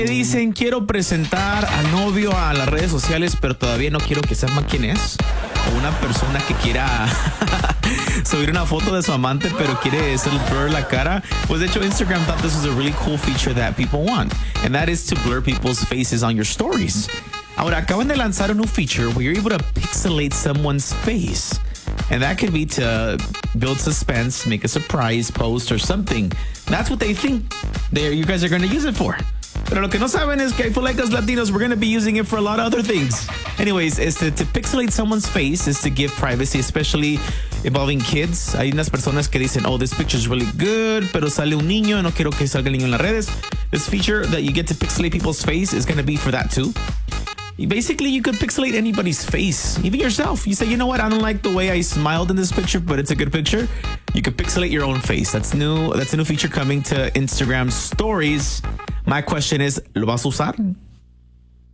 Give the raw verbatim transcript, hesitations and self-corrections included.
Dicen, quiero presentar al novio a las redes sociales, pero todavía no quiero que sepan quién es. O una persona que quiera subir una foto de su amante, pero quiere hacer blur la cara. Pues de hecho, Instagram thought this was a really cool feature that people want. And that is to blur people's faces on your stories. Ahora, acaban de lanzar a new feature where you're able to pixelate someone's face. And that could be to build suspense, make a surprise post or something. That's what they think they you guys are going to use it for. Pero lo que no saben es que for like us Latinos, we're going to be using it for a lot of other things. Anyways, is to, to pixelate someone's face is to give privacy, especially involving kids. Hay unas personas que dicen, oh, this picture is really good, pero sale un niño, no quiero que salga el niño en las redes. This feature that you get to pixelate people's face is going to be for that too. Basically, you could pixelate anybody's face, even yourself. You say, you know what, I don't like the way I smiled in this picture, but it's a good picture. You could pixelate your own face. That's new. That's a new feature coming to Instagram stories. My question is, ¿lo vas a usar?